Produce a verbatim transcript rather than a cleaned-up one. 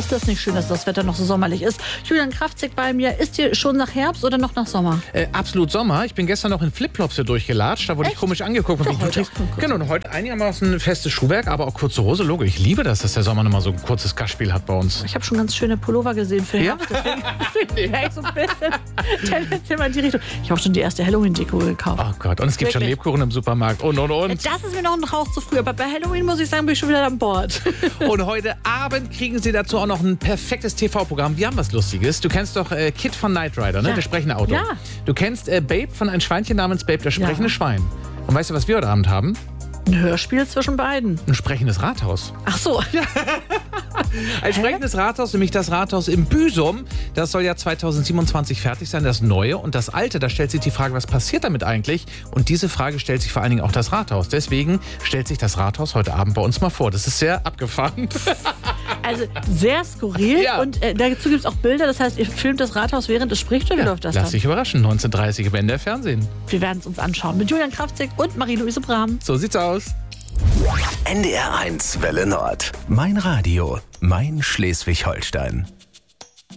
ist das nicht schön, dass das Wetter noch so sommerlich ist? Julian Kraftzig bei mir. Ist dir schon nach Herbst oder noch nach Sommer? Äh, absolut Sommer. Ich bin gestern noch in Flipflops hier durchgelatscht. Da wurde Echt? ich komisch angeguckt. Doch, heute. Genau, und heute einigermaßen festes Schuhwerk, aber auch kurze Hose. Logo, ich liebe das, dass der Sommer nochmal so ein kurzes Gastspiel hat bei uns. Ich habe schon ganz schöne Pullover gesehen für Ja? Herbst. Deswegen wäre ich so ein bisschen tendenziell mal in die Richtung. Ich habe schon die erste Halloween-Deko gekauft. Oh Gott, und es gibt schon Wirklich? Lebkuchen im Supermarkt und, und, und. Das ist mir noch ein Hauch zu früh, aber bei Halloween muss ich sagen, bin ich schon wieder an Bord. Und heute Abend kriegen Sie dazu auch noch ein perfektes T V-Programm. Wir haben was Lustiges. Du kennst doch äh, Kid von Knight Rider, ne? Ja. Das sprechende Auto. Ja. Du kennst äh, Babe von Ein Schweinchen namens Babe, das sprechende Ja. Schwein. Und weißt du, was wir heute Abend haben? Ein Hörspiel zwischen beiden. Ein sprechendes Rathaus. Ach so. Ein sprechendes Rathaus, nämlich das Rathaus im Büsum. Das soll ja zweitausendsiebenundzwanzig fertig sein, das Neue. Und das Alte, da stellt sich die Frage, was passiert damit eigentlich? Und diese Frage stellt sich vor allen Dingen auch das Rathaus. Deswegen stellt sich das Rathaus heute Abend bei uns mal vor. Das ist sehr abgefahren. Also sehr skurril. Ja. Und äh, dazu gibt es auch Bilder. Das heißt, ihr filmt das Rathaus, während es spricht, oder wie läuft das Lass dann? dich überraschen. neunzehnhundertdreißig im N D R Fernsehen. Wir werden es uns anschauen. Mit Julian Kraftzig und Marie-Louise Brahm. So sieht's aus. N D R eins Welle Nord. Mein Radio. Mein Schleswig-Holstein.